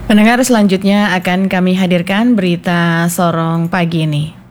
Pendengar, selanjutnya akan kami hadirkan berita Sorong pagi ini.